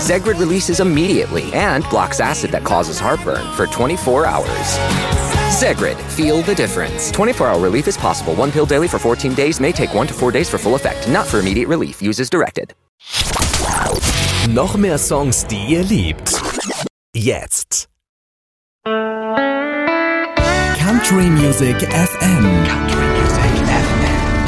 Zegrid releases immediately and blocks acid that causes heartburn for 24 hours. Zegrid, feel the difference. 24-hour relief is possible. 1 pill daily for 14 days may take 1 to 4 days for full effect. Not for immediate relief. Use as directed. Noch mehr Songs, die ihr liebt. Jetzt. Country Music FM.